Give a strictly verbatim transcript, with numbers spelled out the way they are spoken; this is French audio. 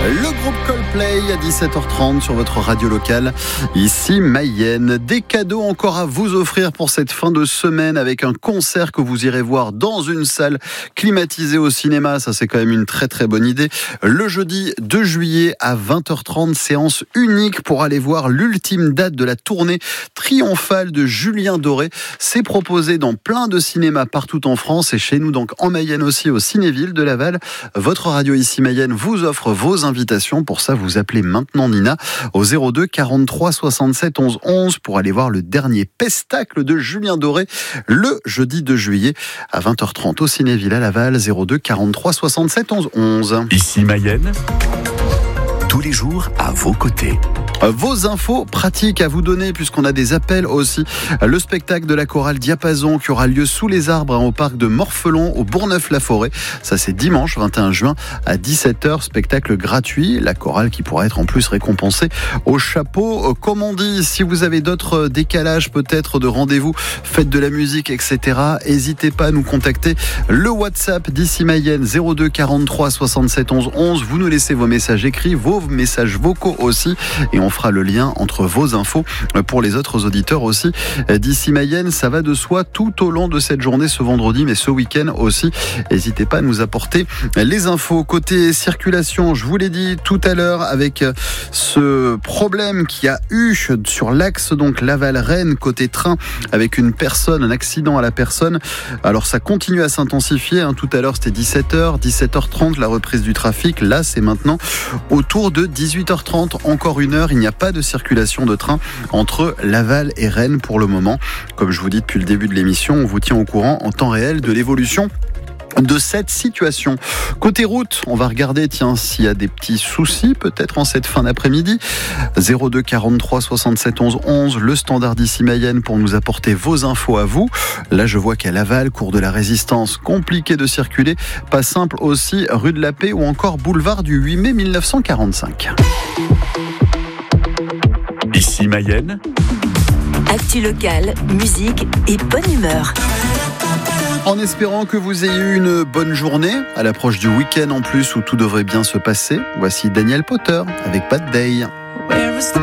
Le groupe Coldplay à dix-sept heures trente sur votre radio locale, ici Mayenne. Des cadeaux encore à vous offrir pour cette fin de semaine avec un concert que vous irez voir dans une salle climatisée au cinéma. Ça, c'est quand même une très très bonne idée. Le jeudi deux juillet à vingt heures trente, séance unique pour aller voir l'ultime date de la tournée triomphale de Julien Doré. C'est proposé dans plein de cinémas partout en France et chez nous donc en Mayenne aussi, au Cinéville de Laval. Votre radio ici Mayenne vous offre vos invitations. Pour ça, vous appelez maintenant Nina au zéro deux quarante-trois soixante-sept onze onze pour aller voir le dernier pestacle de Julien Doré le jeudi deux juillet à vingt heures trente au Cinéville à Laval. Zéro deux quarante-trois soixante-sept onze onze. Ici Mayenne, tous les jours à vos côtés. Vos infos pratiques à vous donner puisqu'on a des appels aussi. Le spectacle de la chorale Diapason qui aura lieu sous les arbres hein, au parc de Morphelon au Bourgneuf-la-Forêt. Ça c'est dimanche vingt et un juin à dix-sept heures. Spectacle gratuit. La chorale qui pourra être en plus récompensée au chapeau. Comme on dit, si vous avez d'autres décalages peut-être de rendez-vous, faites de la musique, et cetera. N'hésitez pas à nous contacter. Le WhatsApp d'ici Mayenne zéro deux quarante-trois soixante-sept onze onze. Vous nous laissez vos messages écrits, vos messages vocaux aussi et on On fera le lien entre vos infos pour les autres auditeurs aussi. D'ici Mayenne, ça va de soi tout au long de cette journée ce vendredi, mais ce week-end aussi. N'hésitez pas à nous apporter les infos. Côté circulation, je vous l'ai dit tout à l'heure avec ce problème qu'il y a eu sur l'axe donc Laval-Rennes côté train avec une personne, un accident à la personne. Alors ça continue à s'intensifier. Hein. Tout à l'heure c'était dix-sept heures, dix-sept heures trente la reprise du trafic. Là c'est maintenant autour de dix-huit heures trente, encore une heure. Il n'y a pas de circulation de train entre Laval et Rennes pour le moment. Comme je vous dis depuis le début de l'émission, on vous tient au courant en temps réel de l'évolution de cette situation. Côté route, on va regarder tiens s'il y a des petits soucis peut-être en cette fin d'après-midi. zéro deux quarante-trois soixante-sept onze onze, le standard d'ici Mayenne pour nous apporter vos infos à vous. Là je vois qu'à Laval, cours de la Résistance, compliqué de circuler, pas simple aussi rue de la Paix ou encore boulevard du huit mai mille neuf cent quarante-cinq. Ici Mayenne, actu locale, musique et bonne humeur. En espérant que vous ayez eu une bonne journée, à l'approche du week-end en plus où tout devrait bien se passer, voici Daniel Powter avec Bad Day.